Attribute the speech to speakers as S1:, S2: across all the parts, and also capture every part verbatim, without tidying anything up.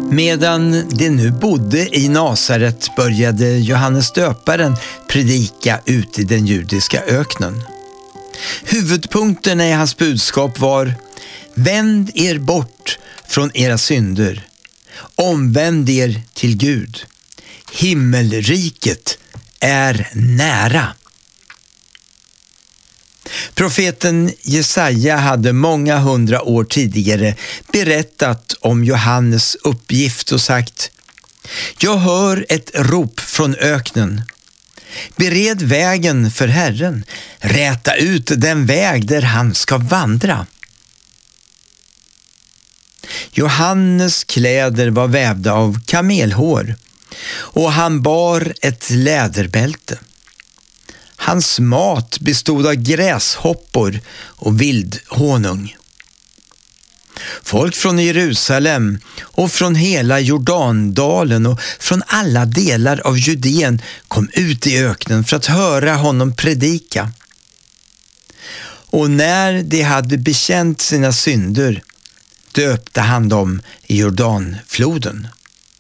S1: Medan de nu bodde i Nasaret började Johannes döparen predika ut i den judiska öknen. Huvudpunkterna i hans budskap var: vänd er bort från era synder, omvänd er till Gud. Himmelriket är nära. Profeten Jesaja hade många hundra år tidigare berättat om Johannes uppgift och sagt: jag hör ett rop från öknen. Bered vägen för Herren, räta ut den väg där han ska vandra. Johannes kläder var vävda av kamelhår och han bar ett läderbälte. Hans mat bestod av gräshoppor och vild honung. Folk från Jerusalem och från hela Jordandalen och från alla delar av Judeen kom ut i öknen för att höra honom predika. Och när de hade bekänt sina synder döpte han dem i Jordanfloden.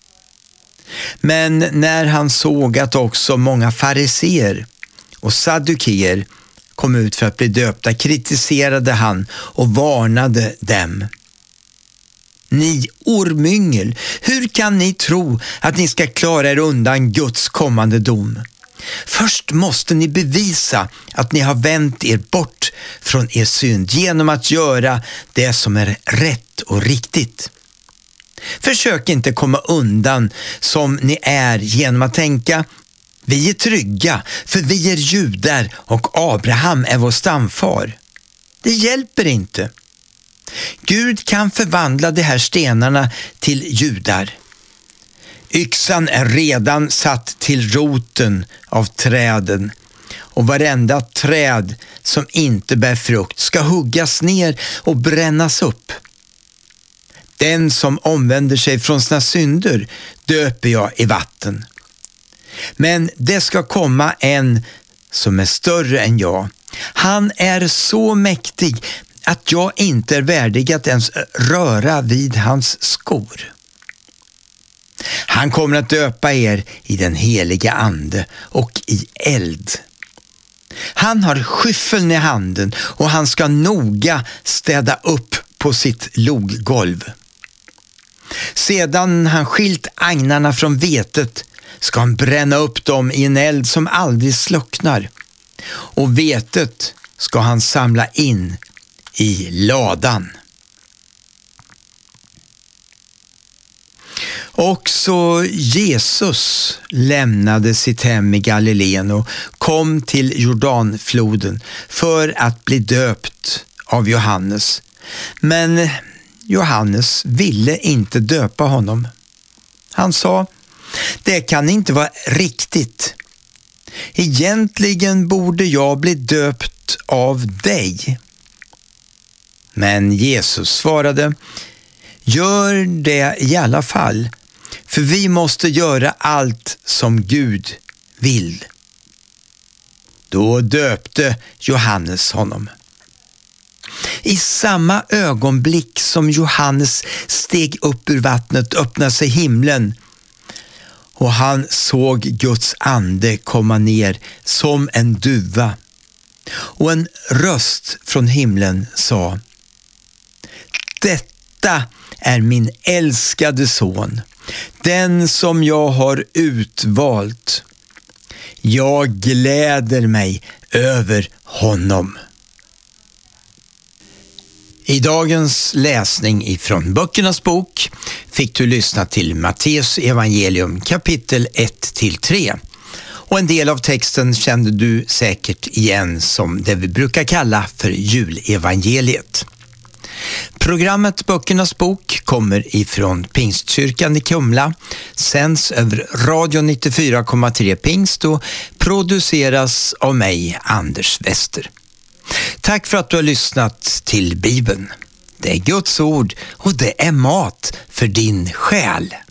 S1: Men när han såg att också många fariseer och saddukeer kom ut för att bli döpta kritiserade han och varnade dem. Ni ormyngel, hur kan ni tro att ni ska klara er undan Guds kommande dom? Först måste ni bevisa att ni har vänt er bort från er synd genom att göra det som är rätt och riktigt. Försök inte komma undan som ni är genom att tänka: vi är trygga, för vi är judar och Abraham är vår stamfar. Det hjälper inte. Gud kan förvandla de här stenarna till judar. Yxan är redan satt till roten av träden, och varenda träd som inte bär frukt ska huggas ner och brännas upp. Den som omvänder sig från sina synder döper jag i vatten. Men det ska komma en som är större än jag. Han är så mäktig att jag inte är värdig att ens röra vid hans skor. Han kommer att döpa er i den heliga ande och i eld. Han har skyffeln i handen och han ska noga städa upp på sitt loggolv. Sedan han skilt agnarna från vetet ska han bränna upp dem i en eld som aldrig slocknar, och vetet ska han samla in i ladan. Också Jesus lämnade sitt hem i Galileen och kom till Jordanfloden för att bli döpt av Johannes. Men Johannes ville inte döpa honom. Han sa: det kan inte vara riktigt. Egentligen borde jag bli döpt av dig. Men Jesus svarade: gör det i alla fall, för vi måste göra allt som Gud vill. Då döpte Johannes honom. I samma ögonblick som Johannes steg upp ur vattnet öppnade sig himlen, och han såg Guds ande komma ner som en duva. Och en röst från himlen sa: detta är min älskade son, den som jag har utvalt. Jag gläder mig över honom. I dagens läsning ifrån Böckernas bok fick du lyssna till Matteus evangelium kapitel ett till tre. Och en del av texten kände du säkert igen som det vi brukar kalla för julevangeliet. Programmet Böckernas bok kommer ifrån Pingstkyrkan i Kumla, sänds över Radio nittiofyra komma tre Pingst och produceras av mig, Anders Wester. Tack för att du har lyssnat till Bibeln. Det är Guds ord och det är mat för din själ.